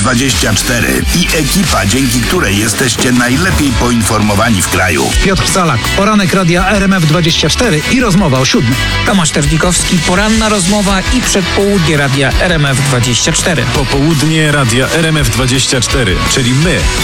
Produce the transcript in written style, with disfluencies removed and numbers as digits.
RMF24 i ekipa, dzięki której jesteście najlepiej poinformowani w kraju. Piotr Salak, poranek radia RMF24 i rozmowa o 7:00. Tomasz Terlikowski, poranna rozmowa i przedpołudnie radia RMF24. Popołudnie radia RMF24, czyli my.